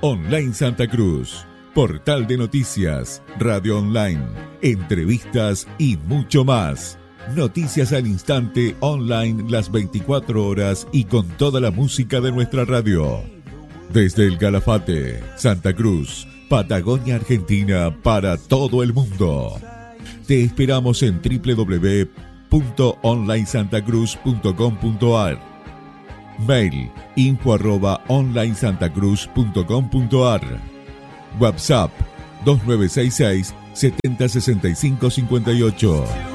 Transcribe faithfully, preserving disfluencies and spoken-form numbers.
Online Santa Cruz, portal de noticias, radio online, entrevistas y mucho más. Noticias al instante, online las veinticuatro horas y con toda la música de nuestra radio. Desde el Calafate, Santa Cruz, Patagonia, Argentina, para todo el mundo. Te esperamos en doble u doble u doble u punto online santa cruz punto com punto a r. Mail info arroba online santa cruz punto com punto a r. WhatsApp dos nueve seis seis, siete cero seis cinco cinco ocho.